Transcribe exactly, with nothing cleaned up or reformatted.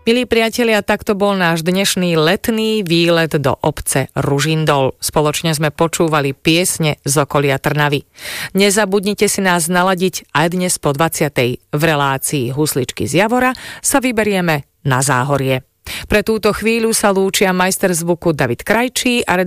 Milí priatelia, takto bol náš dnešný letný výlet do obce Ružindol. Spoločne sme počúvali piesne z okolia Trnavy. Nezabudnite si nás naladiť aj dnes po dvadsiatej. V relácii Husličky z Javora sa vyberieme na Záhorie. Pre túto chvíľu sa lúčia majster zvuku David Krajčí a